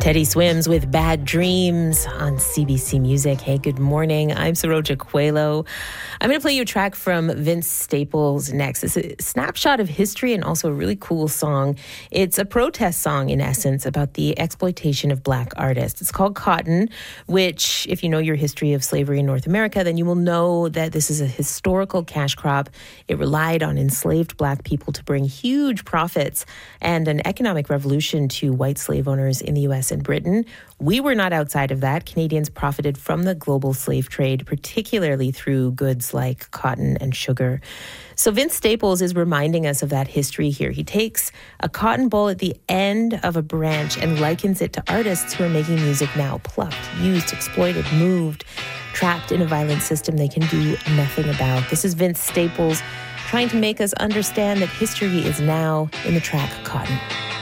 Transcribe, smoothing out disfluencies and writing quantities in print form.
Teddy Swims with Bad Dreams on CBC Music. Hey, good morning. I'm Saroja Coelho. I'm going to play you a track from Vince Staples next. It's a snapshot of history and also a really cool song. It's a protest song, in essence, about the exploitation of Black artists. It's called Cotton, which, if you know your history of slavery in North America, then you will know that this is a historical cash crop. It relied on enslaved Black people to bring huge profits and an economic revolution to white slave owners in the U.S. and Britain. We were not outside of that. Canadians profited from the global slave trade, particularly through goods like cotton and sugar. So Vince Staples is reminding us of that history here. He takes a cotton ball at the end of a branch and likens it to artists who are making music now, plucked, used, exploited, moved, trapped in a violent system they can do nothing about. This is Vince Staples trying to make us understand that history is now in the track Cotton.